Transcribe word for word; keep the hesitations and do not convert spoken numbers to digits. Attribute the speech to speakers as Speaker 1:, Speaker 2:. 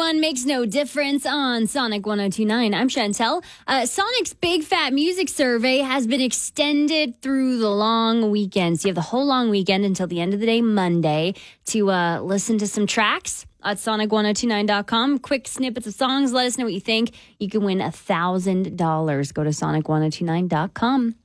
Speaker 1: everyone. Makes no difference on Sonic one oh two point nine. I'm Chantel. Uh, Sonic's Big Fat Music Survey has been extended through the long weekend. So you have the whole long weekend until the end of the day, Monday, to uh, listen to some tracks at sonic one oh two nine dot com. Quick snippets of songs. Let us know what you think. You can win one thousand dollars. Go to sonic one oh two nine dot com.